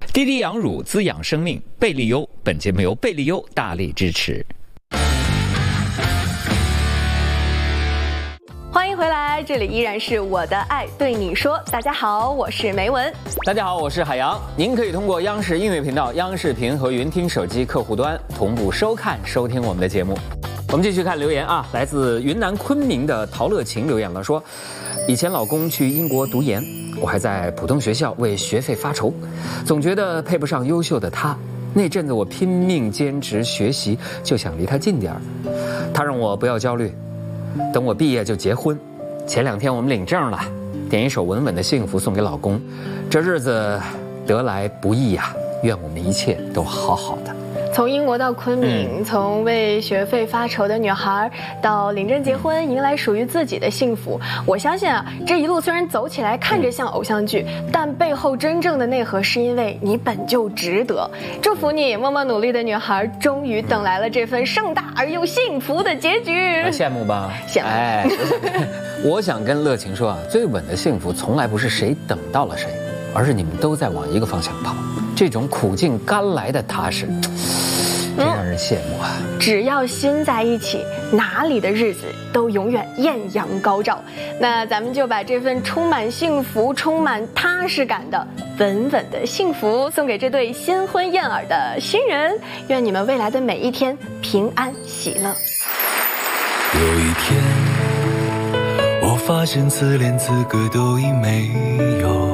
滴滴羊乳滋养生命，贝利优。本节目由贝利优大力支持。 欢迎回来，这里依然是我的爱对你说。大家好，我是梅文。 大家好，我是海洋。您可以通过央视音乐频道、央视频和云听手机客户端同步收看、收听我们的节目。我们继续看留言啊，来自云南昆明的陶乐晴留言了，说：以前老公去英国读研，我还在普通学校为学费发愁，总觉得配不上优秀的他。那阵子我拼命坚持学习，就想离他近点儿。他让我不要焦虑，等我毕业就结婚。前2天我们领证了，点一首《稳稳的幸福》送给老公。这日子得来不易呀，愿我们一切都好好的。 从英国到昆明，从为学费发愁的女孩到领证结婚，迎来属于自己的幸福。我相信啊，这一路虽然走起来看着像偶像剧，但背后真正的内核是因为你本就值得。祝福你，默默努力的女孩，终于等来了这份盛大而又幸福的结局。 羡慕吧？ 羡慕。 哎，我想跟乐晴说啊，最稳的幸福从来不是谁等到了谁，而是你们都在往一个方向跑。这种苦尽甘来的踏实，真让人羡慕啊！ 只要心在一起，哪里的日子都永远艳阳高照。那咱们就把这份充满幸福、充满踏实感的稳稳的幸福送给这对新婚燕尔的新人，愿你们未来的每一天平安喜乐。 有一天，我发现自怜资格都已没有。